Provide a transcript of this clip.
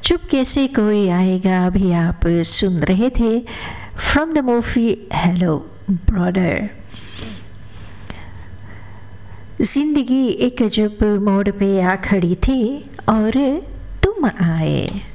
चुपके से कोई आएगा भी आप सुन रहे थे from the movie hello brother. जिंदगी एक अजब मोड़ पे आ खड़ी थी और तुम आए।